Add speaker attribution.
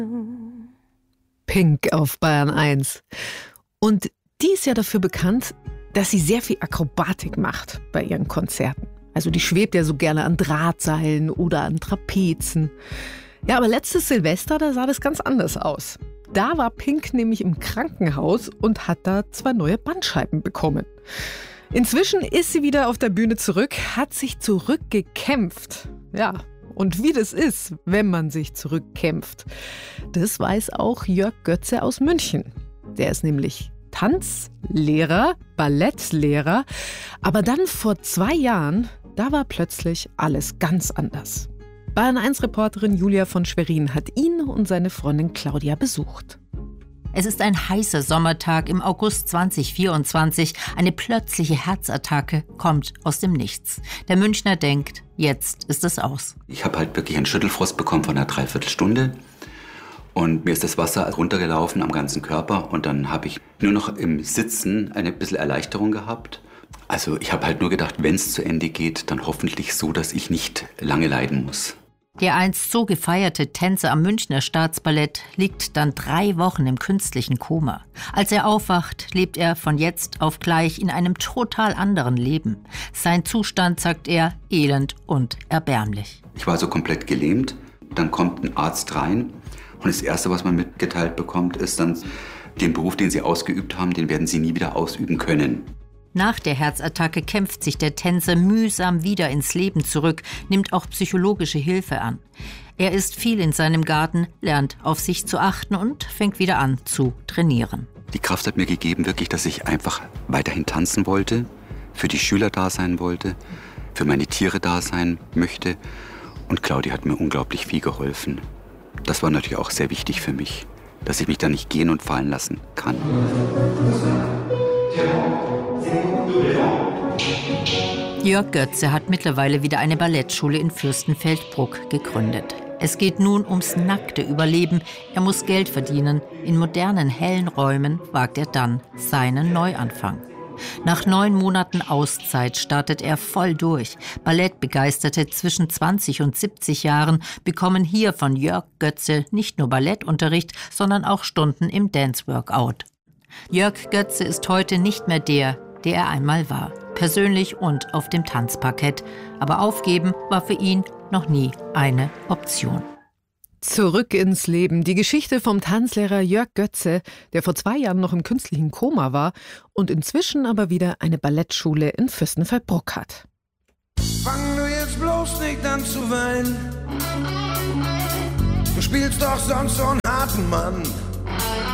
Speaker 1: Pink auf Bayern 1. Und die ist ja dafür bekannt, dass sie sehr viel Akrobatik macht bei ihren Konzerten. Also die schwebt ja so gerne an Drahtseilen oder an Trapezen. Ja, aber letztes Silvester, da sah das ganz anders aus. Da war Pink nämlich im Krankenhaus und hat da 2 neue Bandscheiben bekommen. Inzwischen ist sie wieder auf der Bühne zurück, hat sich zurückgekämpft. Ja, und wie das ist, wenn man sich zurückkämpft, das weiß auch Jörg Götze aus München. Der ist nämlich Tanzlehrer, Ballettlehrer. Aber dann vor 2 Jahren, da war plötzlich alles ganz anders. Bayern 1-Reporterin Julia von Schwerin hat ihn und seine Freundin Claudia besucht.
Speaker 2: Es ist ein heißer Sommertag im August 2024. Eine plötzliche Herzattacke kommt aus dem Nichts. Der Münchner denkt, jetzt ist es aus.
Speaker 3: Ich habe halt wirklich einen Schüttelfrost bekommen von einer Dreiviertelstunde. Und mir ist das Wasser runtergelaufen am ganzen Körper. Und dann habe ich nur noch im Sitzen eine bisschen Erleichterung gehabt. Also ich habe halt nur gedacht, wenn es zu Ende geht, dann hoffentlich so, dass ich nicht lange leiden muss.
Speaker 2: Der einst so gefeierte Tänzer am Münchner Staatsballett liegt dann 3 Wochen im künstlichen Koma. Als er aufwacht, lebt er von jetzt auf gleich in einem total anderen Leben. Sein Zustand, sagt er, elend und erbärmlich.
Speaker 3: Ich war so komplett gelähmt. Dann kommt ein Arzt rein und das Erste, was man mitgeteilt bekommt, ist dann, den Beruf, den Sie ausgeübt haben, den werden Sie nie wieder ausüben können.
Speaker 2: Nach der Herzattacke kämpft sich der Tänzer mühsam wieder ins Leben zurück, nimmt auch psychologische Hilfe an. Er ist viel in seinem Garten, lernt auf sich zu achten und fängt wieder an zu trainieren.
Speaker 3: Die Kraft hat mir gegeben, wirklich, dass ich einfach weiterhin tanzen wollte, für die Schüler da sein wollte, für meine Tiere da sein möchte. Und Claudia hat mir unglaublich viel geholfen. Das war natürlich auch sehr wichtig für mich, dass ich mich da nicht gehen und fallen lassen kann.
Speaker 2: Jörg Götze hat mittlerweile wieder eine Ballettschule in Fürstenfeldbruck gegründet. Es geht nun ums nackte Überleben. Er muss Geld verdienen. In modernen, hellen Räumen wagt er dann seinen Neuanfang. Nach 9 Monaten Auszeit startet er voll durch. Ballettbegeisterte zwischen 20 und 70 Jahren bekommen hier von Jörg Götze nicht nur Ballettunterricht, sondern auch Stunden im Dance-Workout. Jörg Götze ist heute nicht mehr der er einmal war. Persönlich und auf dem Tanzparkett. Aber aufgeben war für ihn noch nie eine Option.
Speaker 1: Zurück ins Leben. Die Geschichte vom Tanzlehrer Jörg Götze, der vor 2 Jahren noch im künstlichen Koma war und inzwischen aber wieder eine Ballettschule in Fürstenfeldbruck hat.
Speaker 4: Fang du jetzt bloß nicht an zu weinen. Du spielst doch sonst so einen harten Mann.